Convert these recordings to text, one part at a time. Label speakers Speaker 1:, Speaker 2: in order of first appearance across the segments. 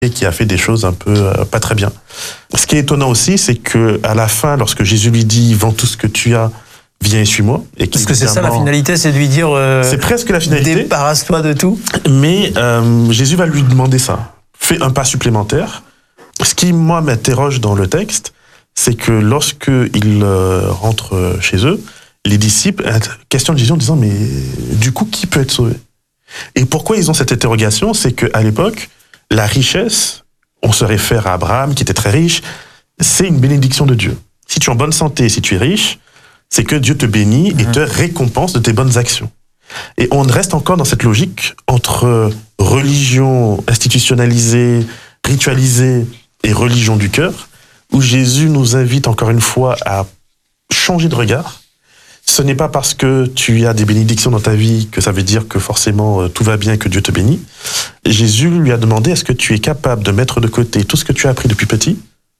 Speaker 1: et qui a fait des choses un peu pas très bien. Ce qui est étonnant aussi, c'est que à la fin, lorsque Jésus lui dit « Vends tout ce que tu as, viens et suis-moi ».
Speaker 2: Parce que c'est ça la finalité, c'est de lui dire
Speaker 1: c'est presque la finalité.
Speaker 2: Débarrasse-toi de tout. Mais
Speaker 1: Jésus va lui demander ça. Fais un pas supplémentaire. Ce qui, moi, m'interroge dans le texte, c'est que lorsqu'ils rentrent chez eux, les disciples questionnent Jésus en disant « Mais du coup, qui peut être sauvé ?» Et pourquoi ils ont cette interrogation? C'est qu'à l'époque, la richesse, on se réfère à Abraham, qui était très riche, c'est une bénédiction de Dieu. Si tu es en bonne santé, si tu es riche, c'est que Dieu te bénit et te récompense de tes bonnes actions. Et on reste encore dans cette logique entre religion institutionnalisée, ritualisée et religion du cœur, où Jésus nous invite encore une fois à changer de regard. Ce n'est pas parce que tu as des bénédictions dans ta vie que ça veut dire que forcément tout va bien, que Dieu te bénit. Jésus lui a demandé, est-ce que tu es capable de mettre de côté tout ce que tu as appris depuis petit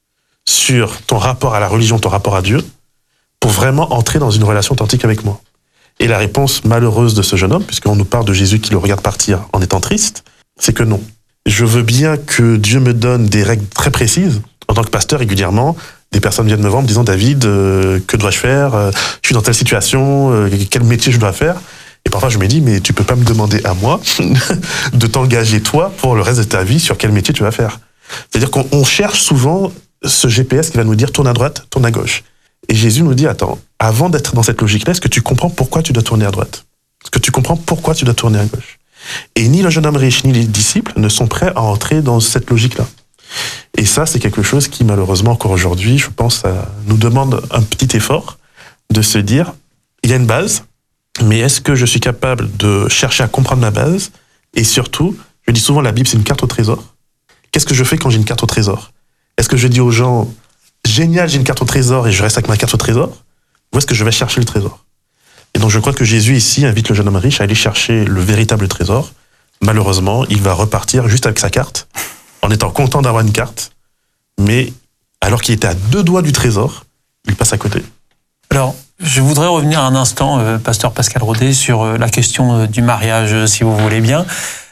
Speaker 1: sur ton rapport à la religion, ton rapport à Dieu, pour vraiment entrer dans une relation authentique avec moi? Et la réponse malheureuse de ce jeune homme, puisqu'on nous parle de Jésus qui le regarde partir en étant triste, c'est que non. Je veux bien que Dieu me donne des règles très précises. En tant que pasteur, régulièrement, des personnes viennent me voir en me disant « David, que dois-je faire? Je suis dans telle situation, quel métier je dois faire ?» Et parfois, je me dis « Mais tu peux pas me demander à moi de t'engager toi pour le reste de ta vie sur quel métier tu vas faire. » C'est-à-dire qu'on cherche souvent ce GPS qui va nous dire « Tourne à droite, tourne à gauche. » Et Jésus nous dit « Attends, avant d'être dans cette logique-là, est-ce que tu comprends pourquoi tu dois tourner à droite? Est-ce que tu comprends pourquoi tu dois tourner à gauche ?» Et ni le jeune homme riche, ni les disciples ne sont prêts à entrer dans cette logique-là. Et ça, c'est quelque chose qui, malheureusement, encore aujourd'hui, je pense, nous demande un petit effort de se dire, il y a une base, mais est-ce que je suis capable de chercher à comprendre ma base? Et surtout, je dis souvent, la Bible, c'est une carte au trésor. Qu'est-ce que je fais quand j'ai une carte au trésor? Est-ce que je dis aux gens, génial, j'ai une carte au trésor et je reste avec ma carte au trésor? Ou est-ce que je vais chercher le trésor? Et donc, je crois que Jésus, ici, invite le jeune homme riche à aller chercher le véritable trésor. Malheureusement, il va repartir juste avec sa carte, en étant content d'avoir une carte, mais alors qu'il était à 2 doigts du trésor, il passe à côté.
Speaker 2: Alors, je voudrais revenir un instant, pasteur Pascal Rodet, sur la question du mariage, si vous voulez bien,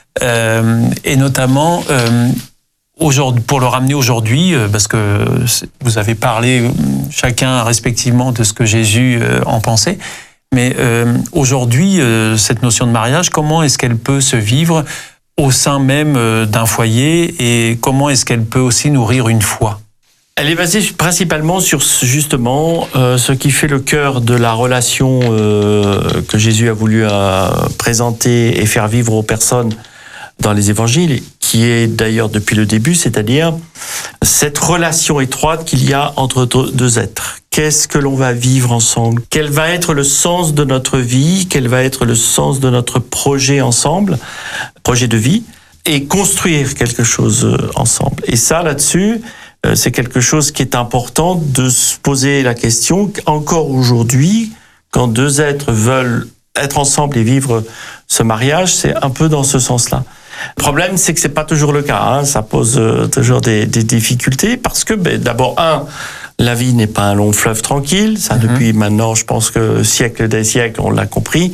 Speaker 2: et notamment aujourd'hui, pour le ramener aujourd'hui, parce que vous avez parlé chacun respectivement de ce que Jésus en pensait, mais aujourd'hui, cette notion de mariage, comment est-ce qu'elle peut se vivre au sein même d'un foyer, et comment est-ce qu'elle peut aussi nourrir une foi?
Speaker 3: Elle est basée principalement sur justement ce qui fait le cœur de la relation que Jésus a voulu présenter et faire vivre aux personnes dans les évangiles, qui est d'ailleurs depuis le début, c'est-à-dire cette relation étroite qu'il y a entre deux êtres. Qu'est-ce que l'on va vivre ensemble? Quel va être le sens de notre vie? Quel va être le sens de notre projet ensemble, projet de vie, et construire quelque chose ensemble. Et ça, là-dessus, c'est quelque chose qui est important de se poser la question, encore aujourd'hui, quand 2 êtres veulent être ensemble et vivre ce mariage, c'est un peu dans ce sens-là. Le problème, c'est que c'est pas toujours le cas, hein. Ça pose toujours des difficultés, parce que, d'abord, la vie n'est pas un long fleuve tranquille. Ça, depuis maintenant, je pense que siècles des siècles, on l'a compris.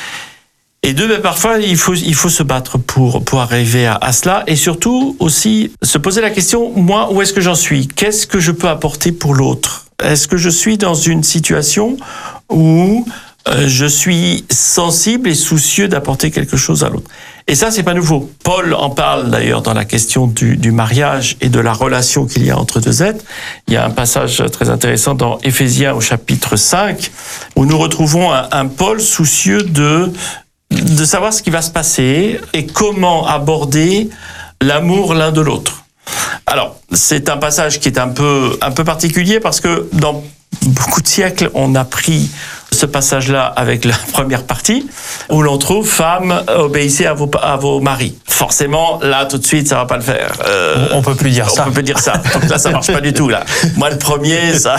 Speaker 3: Et 2, parfois, il faut se battre pour arriver à cela. Et surtout, aussi, se poser la question, moi, où est-ce que j'en suis? Qu'est-ce que je peux apporter pour l'autre? Est-ce que je suis dans une situation où je suis sensible et soucieux d'apporter quelque chose à l'autre? Et ça, c'est pas nouveau. Paul en parle d'ailleurs dans la question du mariage et de la relation qu'il y a entre 2 êtres. Il y a un passage très intéressant dans Éphésiens au chapitre 5, où nous retrouvons un Paul soucieux de savoir ce qui va se passer et comment aborder l'amour l'un de l'autre. Alors, c'est un passage qui est un peu particulier, parce que dans beaucoup de siècles, on a pris ce passage-là avec la première partie, où l'on trouve « Femmes, obéissez à vos maris ». Forcément, là, tout de suite, ça va pas le faire.
Speaker 2: On peut plus dire ça.
Speaker 3: On peut plus dire ça. Donc là, ça marche pas du tout, là. Moi, le premier, ça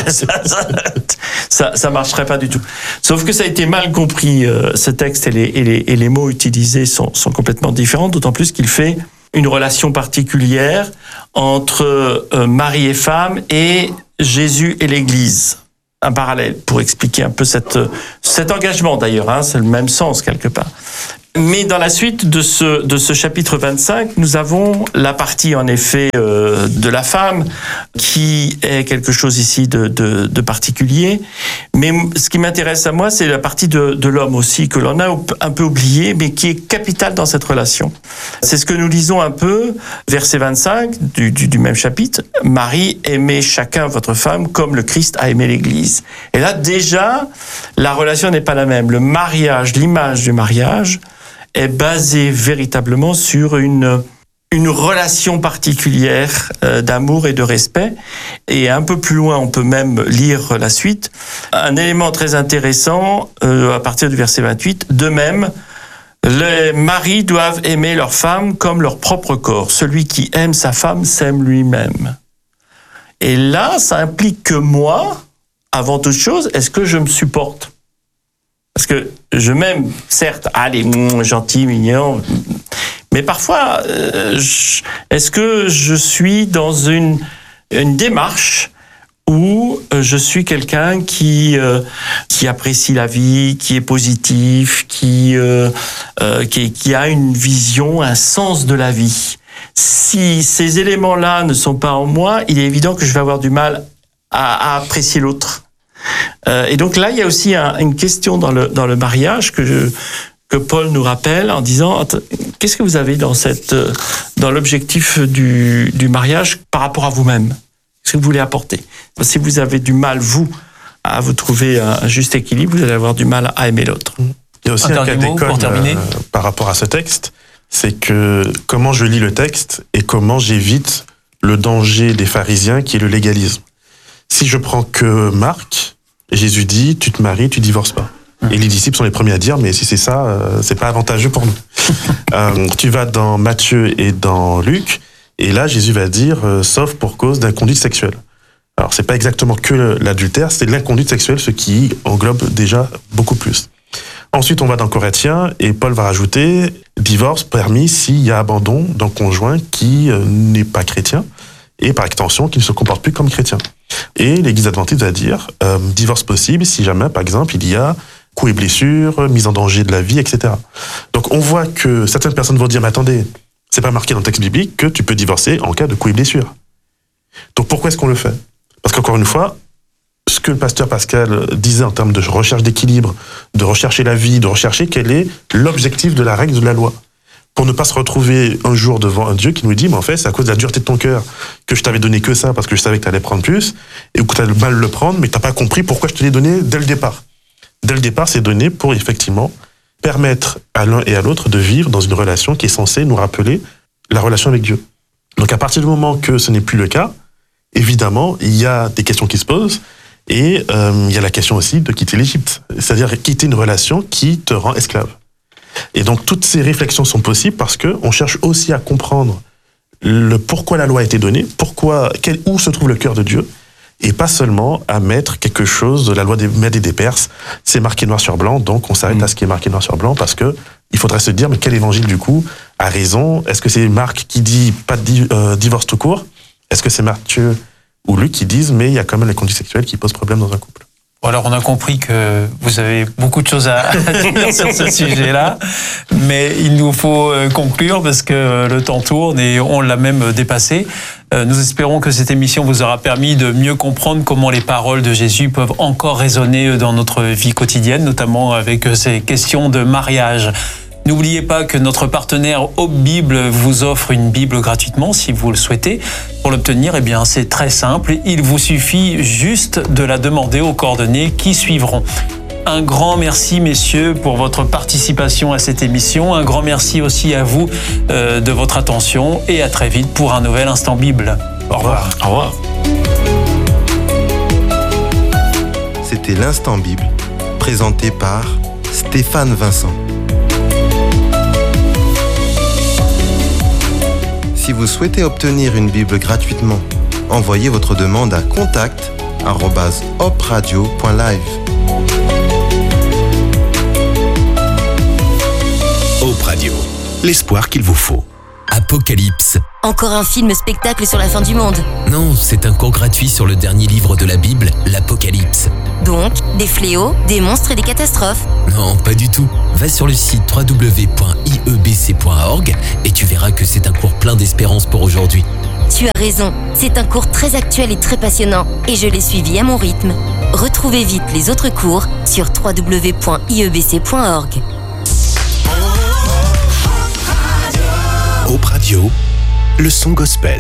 Speaker 3: marcherait pas du tout. Sauf que ça a été mal compris. Ce texte et les mots utilisés sont complètement différents, d'autant plus qu'il fait une relation particulière entre mari et femme et Jésus et l'Église. Un parallèle pour expliquer un peu cet engagement d'ailleurs, hein, c'est le même sens quelque part. Mais dans la suite de ce chapitre 25, nous avons la partie en effet de la femme qui est quelque chose ici de particulier. Mais ce qui m'intéresse à moi, c'est la partie de l'homme aussi, que l'on a un peu oublié, mais qui est capitale dans cette relation. C'est ce que nous lisons un peu, verset 25 du même chapitre. Marie, aimez chacun votre femme comme le Christ a aimé l'Église. Et là, déjà, la relation n'est pas la même. Le mariage, l'image du mariage, est basé véritablement sur une relation particulière d'amour et de respect. Et un peu plus loin, on peut même lire la suite. Un élément très intéressant, à partir du verset 28, de même, les maris doivent aimer leur femme comme leur propre corps. Celui qui aime sa femme s'aime lui-même. Et là, ça implique que moi, avant toute chose, est-ce que je me supporte ? Parce que je m'aime, certes, allez, gentil, mignon, mais parfois, est-ce que je suis dans une démarche où je suis quelqu'un qui apprécie la vie, qui est positif, qui a une vision, un sens de la vie. Si ces éléments-là ne sont pas en moi, il est évident que je vais avoir du mal à apprécier l'autre. Et donc là, il y a aussi une question dans le mariage que Paul nous rappelle en disant qu'est-ce que vous avez dans l'objectif du mariage par rapport à vous-même ? Qu'est-ce que vous voulez apporter ? Si vous avez du mal, vous, à vous trouver un juste équilibre, vous allez avoir du mal à aimer l'autre.
Speaker 1: Il y a aussi un cas d'école par rapport à ce texte, c'est que comment je lis le texte et comment j'évite le danger des pharisiens qui est le légalisme. Si je prends que Marc, Jésus dit, tu te maries, tu divorces pas. Et les disciples sont les premiers à dire, mais si c'est ça, c'est pas avantageux pour nous. Tu vas dans Matthieu et dans Luc, et là, Jésus va dire, sauf pour cause d'inconduite sexuelle. Alors, c'est pas exactement que l'adultère, c'est l'inconduite sexuelle, ce qui englobe déjà beaucoup plus. Ensuite, on va dans Corinthiens, et Paul va rajouter, divorce permis s'il y a abandon d'un conjoint qui n'est pas chrétien, et par extension, qui ne se comporte plus comme chrétien. Et l'Église adventiste va dire, divorce possible si jamais, par exemple, il y a coups et blessures, mise en danger de la vie, etc. Donc on voit que certaines personnes vont dire, mais attendez, c'est pas marqué dans le texte biblique que tu peux divorcer en cas de coups et blessures. Donc pourquoi est-ce qu'on le fait ? Parce qu'encore une fois, ce que le pasteur Pascal disait en termes de recherche d'équilibre, de rechercher la vie, de rechercher quel est l'objectif de la règle de la loi. Pour ne pas se retrouver un jour devant un Dieu qui nous dit, mais en fait, c'est à cause de la dureté de ton cœur que je t'avais donné que ça, parce que je savais que tu allais prendre plus, et que tu as mal le prendre, mais tu n'as pas compris pourquoi je te l'ai donné dès le départ. Dès le départ, c'est donné pour effectivement permettre à l'un et à l'autre de vivre dans une relation qui est censée nous rappeler la relation avec Dieu. Donc à partir du moment que ce n'est plus le cas, évidemment, il y a des questions qui se posent, et il y a la question aussi de quitter l'Égypte, c'est-à-dire quitter une relation qui te rend esclave. Et donc toutes ces réflexions sont possibles parce que on cherche aussi à comprendre le pourquoi la loi a été donnée, où se trouve le cœur de Dieu, et pas seulement à mettre quelque chose de la loi des Mèdes et des Perses. C'est marqué noir sur blanc, donc on s'arrête à ce qui est marqué noir sur blanc parce que il faudrait se dire mais quel évangile du coup a raison ? Est-ce que c'est Marc qui dit pas de divorce tout court ? Est-ce que c'est Matthieu ou Luc qui disent mais il y a quand même les conduites sexuelles qui posent problème dans un couple ?
Speaker 2: Alors on a compris que vous avez beaucoup de choses à dire sur ce sujet-là, mais il nous faut conclure parce que le temps tourne et on l'a même dépassé. Nous espérons que cette émission vous aura permis de mieux comprendre comment les paroles de Jésus peuvent encore résonner dans notre vie quotidienne, notamment avec ces questions de mariage. N'oubliez pas que notre partenaire Hope Bible vous offre une Bible gratuitement si vous le souhaitez. Pour l'obtenir, c'est très simple. Il vous suffit juste de la demander aux coordonnées qui suivront. Un grand merci, messieurs, pour votre participation à cette émission. Un grand merci aussi à vous de votre attention et à très vite pour un nouvel Instant Bible. Au revoir.
Speaker 3: Au revoir.
Speaker 4: C'était l'Instant Bible, présenté par Stéphane Vincent. Si vous souhaitez obtenir une Bible gratuitement, envoyez votre demande à contact@hopradio.live.
Speaker 5: Hope Radio, l'espoir qu'il vous faut. Apocalypse.
Speaker 6: Encore un film-spectacle sur la fin du monde.
Speaker 5: Non, c'est un cours gratuit sur le dernier livre de la Bible, l'Apocalypse.
Speaker 6: Donc, des fléaux, des monstres et des catastrophes.
Speaker 5: Non, pas du tout. Va sur le site www.iebc.org et tu verras que c'est un cours plein d'espérance pour aujourd'hui.
Speaker 6: Tu as raison, c'est un cours très actuel et très passionnant, et je l'ai suivi à mon rythme. Retrouvez vite les autres cours sur www.iebc.org.
Speaker 7: Hope Radio, le son gospel.